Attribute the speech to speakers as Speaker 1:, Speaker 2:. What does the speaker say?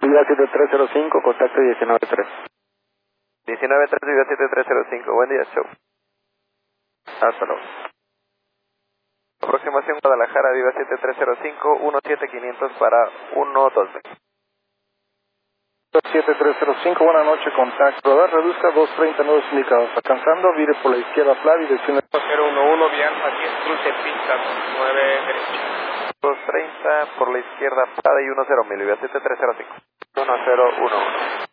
Speaker 1: Viva 7305, contacto 193.
Speaker 2: 193 Viva 7305, buen día, show. Hasta luego. Aproximación Guadalajara, Viva 7305, 17500 para 120.
Speaker 1: 7305, buenas noches, contacto. Radar reduzca 230 nuevos indicados. Alcanzando, vire por la izquierda flat, dirección
Speaker 3: 011, vía Alfa 10, cruce pista 9 derecha.
Speaker 2: 230 por la izquierda, Prada y 10 Viva 7305. 1011.